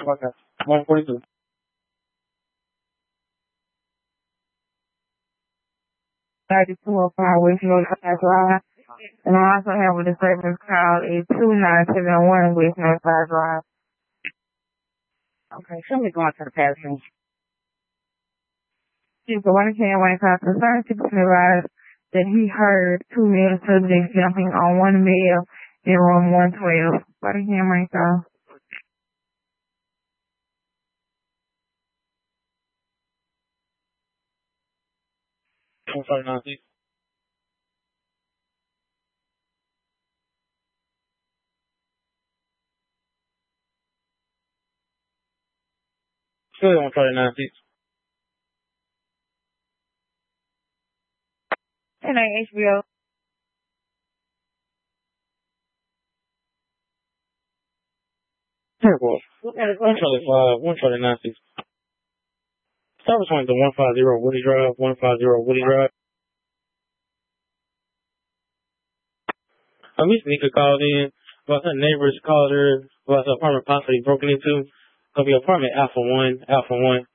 Okay. 142. West Northside Drive. And I also have a disturbance call at 2971 West Northside Drive. Okay, show me going to the bathroom. Super 110 call concerned people advised that he heard two male subjects jumping on one male in room 112. 110 call. I'm sorry, Nancy. Still on Friday 19th. 10 HBO. Terrible. 1Charlie 19th. Service went to 150 Woody Drive, 150 Woody Drive. Miss Nika called in about her neighbors called her about her apartment possibly broken into. Of the apartment Alpha 1.